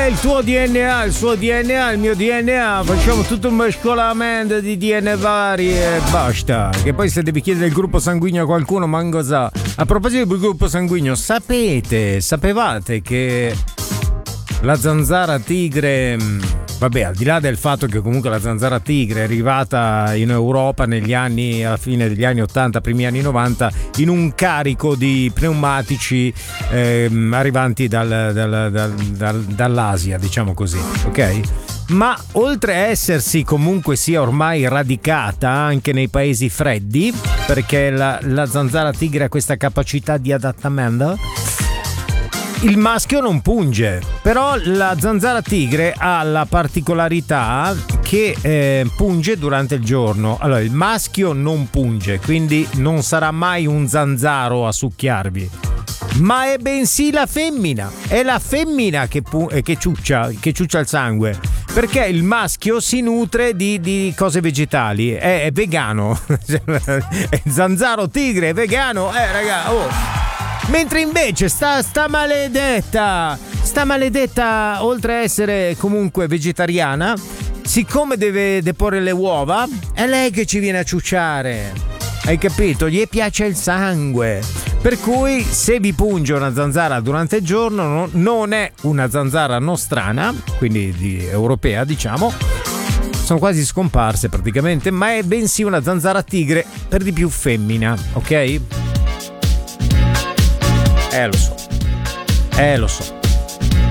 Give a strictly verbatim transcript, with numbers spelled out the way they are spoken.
il tuo D N A, il suo D N A, il mio D N A, facciamo tutto un mescolamento di D N A vari e basta. Che poi se devi chiedere il gruppo sanguigno a qualcuno, manco sa. A proposito del gruppo sanguigno, sapete, sapevate che la zanzara tigre, vabbè, al di là del fatto che comunque la zanzara tigre è arrivata in Europa negli anni, alla fine degli anni ottanta, primi anni novanta, in un carico di pneumatici ehm, arrivanti dal, dal, dal, dal, dall'Asia, diciamo così, ok? Ma oltre a essersi comunque sia ormai radicata anche nei paesi freddi, perché la, la zanzara tigre ha questa capacità di adattamento, il maschio non punge, però la zanzara tigre ha la particolarità che eh, punge durante il giorno. Allora, il maschio non punge, quindi non sarà mai un zanzaro a succhiarvi, ma è bensì la femmina. È la femmina che, pu- che ciuccia, che ciuccia il sangue, perché il maschio si nutre di, di cose vegetali, è, è vegano. È zanzaro tigre, è vegano, eh raga, oh. Mentre invece sta, sta maledetta, sta maledetta, oltre a essere comunque vegetariana, siccome deve deporre le uova, è lei che ci viene a ciucciare. Hai capito? Gli piace il sangue. Per cui se vi punge una zanzara durante il giorno, no, non è una zanzara nostrana, quindi di, europea diciamo, sono quasi scomparse praticamente, ma è bensì una zanzara tigre, per di più femmina, ok? Eh lo so, eh lo so.